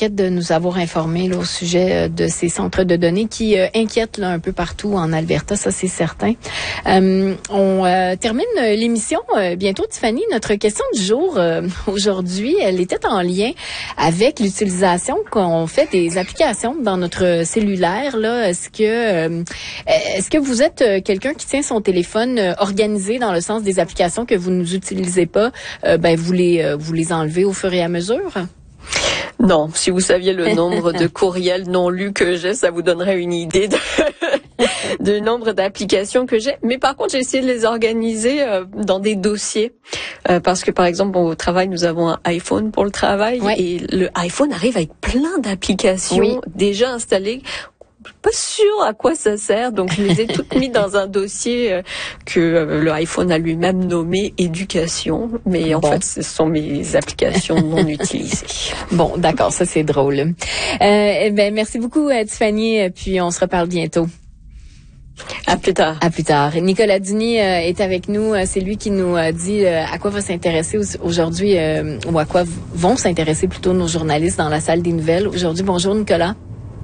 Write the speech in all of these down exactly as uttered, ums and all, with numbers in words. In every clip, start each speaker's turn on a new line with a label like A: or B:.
A: Paquette, de nous avoir informés là, au sujet de ces centres de données qui euh, inquiètent là, un peu partout en Alberta, ça c'est certain. Euh, on euh, termine l'émission euh, bientôt, Tiffany. Notre question du jour euh, aujourd'hui, elle était en lien avec l'utilisation qu'on fait des applications dans notre cellulaire. Là, est-ce que euh, est-ce que vous êtes quelqu'un qui tient son téléphone euh, organisé dans le sens des applications que vous n'utilisez pas, euh, ben vous les euh, vous les enlevez au fur et à mesure?
B: Non, si vous saviez le nombre de courriels non lus que j'ai, ça vous donnerait une idée de, du nombre d'applications que j'ai. Mais par contre, j'ai essayé de les organiser euh, dans des dossiers. Euh, parce que, par exemple, bon, au travail, nous avons un iPhone pour le travail. Ouais. Et le iPhone arrive avec plein d'applications oui. déjà installées. Je suis pas sûre à quoi ça sert, donc je les ai toutes mis dans un dossier euh, que euh, le iPhone a lui-même nommé éducation, mais en bon. fait ce sont mes applications non utilisées.
A: Bon, d'accord, ça c'est drôle. Euh, ben merci beaucoup Tiffany, puis on se reparle bientôt.
B: À plus tard.
A: À plus tard. Nicolas Duny euh, est avec nous. C'est lui qui nous euh, dit euh, à quoi va s'intéresser aujourd'hui, euh, ou à quoi vont s'intéresser plutôt nos journalistes dans la salle des nouvelles aujourd'hui. Bonjour Nicolas.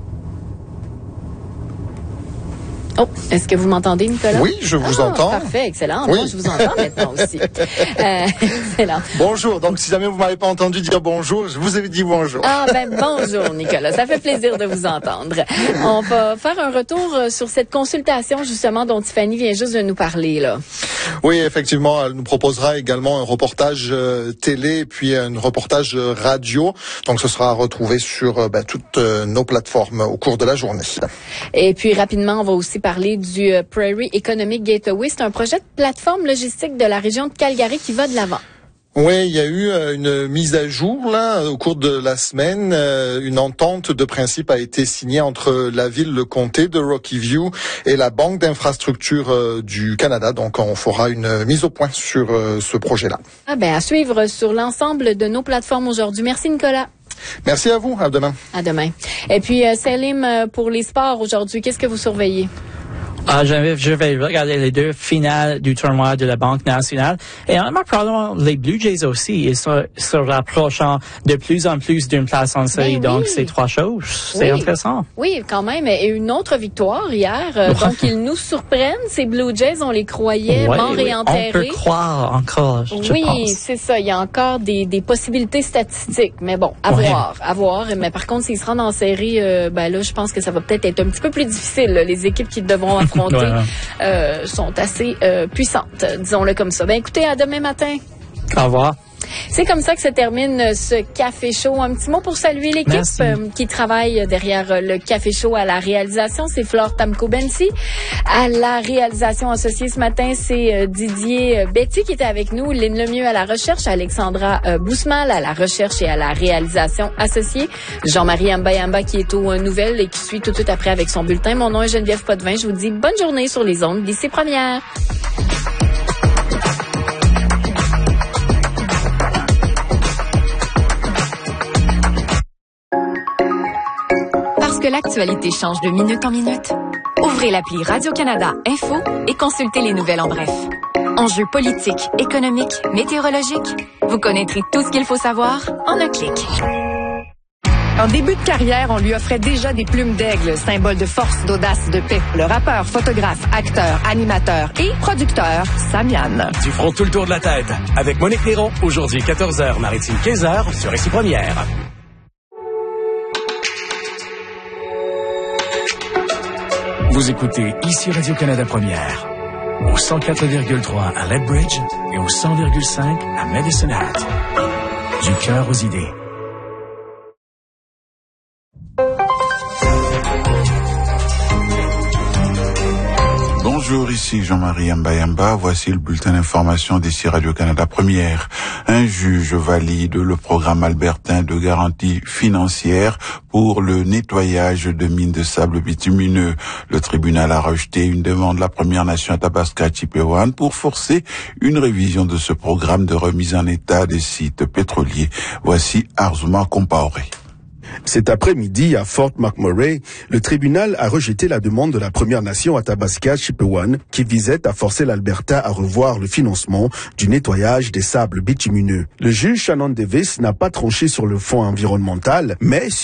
A: Oh, est-ce que vous m'entendez, Nicolas?
C: Oui, je vous
A: ah,
C: entends.
A: Parfait, excellent.
C: Oui.
A: Moi, je vous entends maintenant aussi. Euh, excellent.
C: Bonjour. Donc, si jamais vous m'avez pas entendu dire bonjour, je vous ai dit bonjour.
A: Ah, ben, bonjour, Nicolas. Ça fait plaisir de vous entendre. On va faire un retour sur cette consultation, justement, dont Tiffany vient juste de nous parler, là.
C: Oui, effectivement, elle nous proposera également un reportage euh, télé et puis un reportage radio. Donc, ce sera retrouvé sur euh, ben, toutes euh, nos plateformes au cours de la journée.
A: Et puis, rapidement, on va aussi parler du euh, Prairie Economic Gateway. C'est un projet de plateforme logistique de la région de Calgary qui va de l'avant.
C: Oui, il y a eu une mise à jour là au cours de la semaine. Une entente de principe a été signée entre la ville, le comté de Rocky View et la Banque d'infrastructure du Canada. Donc, on fera une mise au point sur ce projet-là.
A: Ah ben, à suivre sur l'ensemble de nos plateformes aujourd'hui. Merci, Nicolas.
C: Merci à vous. À demain.
A: À demain. Et puis, euh, Salim, euh, pour les sports aujourd'hui, qu'est-ce que vous surveillez?
D: Ah, je vais, je vais regarder les deux finales du tournoi de la Banque nationale. Et en parlant les Blue Jays aussi, ils se, se rapprochant de plus en plus d'une place en série. Ben oui. Donc, c'est trois choses. C'est oui. intéressant.
A: Oui, quand même. Et une autre victoire hier. Euh, ouais. Donc, ils nous surprennent. Ces Blue Jays, on les croyait ouais, morts
D: oui.
A: et enterrés.
D: On peut croire encore, je
A: Oui,
D: pense.
A: c'est ça. Il y a encore des, des possibilités statistiques. Mais bon, à ouais. voir, à voir. Mais par contre, s'ils se rendent en série, euh, ben là, je pense que ça va peut-être être un petit peu plus difficile. Là. Les équipes qui devront affronter ouais. euh, sont assez euh, puissantes, disons-le comme ça. Ben écoutez, à demain matin.
D: Au revoir.
A: C'est comme ça que se termine ce Café Show. Un petit mot pour saluer l'équipe euh, qui travaille derrière le Café Show à la réalisation. C'est Flore Tamko-Bensi. À la réalisation associée ce matin, c'est euh, Didier Betty qui était avec nous. Lynn Lemieux à la recherche. Alexandra euh, Boussemal à la recherche et à la réalisation associée. Jean-Marie Yamba-Yamba qui est aux nouvelles et qui suit tout de suite après avec son bulletin. Mon nom est Geneviève Potvin. Je vous dis bonne journée sur les ondes d'ici première.
E: Parce que l'actualité change de minute en minute. Ouvrez l'appli Radio-Canada Info et consultez les nouvelles en bref. Enjeux politiques, économiques, météorologiques. Vous connaîtrez tout ce qu'il faut savoir en un clic.
F: En début de carrière, on lui offrait déjà des plumes d'aigle, symbole de force, d'audace, de paix. Le rappeur, photographe, acteur, animateur et producteur, Samian.
G: Du front tout le tour de la tête. Avec Monique Néron, aujourd'hui quatorze heures, Maritime quinze heures, sur Ici Première. Vous écoutez Ici Radio-Canada Première, au cent quatre virgule trois à Lethbridge et au cent virgule cinq à Medicine Hat. Du cœur aux idées.
H: Bonjour, ici Jean-Marie Yamba-Yamba. Voici le bulletin d'information d'ici Radio-Canada Première. Un juge valide le programme albertain de garantie financière pour le nettoyage de mines de sable bitumineux. Le tribunal a rejeté une demande de la Première Nation Athabasca Chipewyan pour forcer une révision de ce programme de remise en état des sites pétroliers. Voici Arzuma Compaoré.
I: Cet après-midi, à Fort McMurray, le tribunal a rejeté la demande de la Première Nation Athabasca Chipewyan qui visait à forcer l'Alberta à revoir le financement du nettoyage des sables bitumineux. Le juge Shannon Davis n'a pas tranché sur le fond environnemental, mais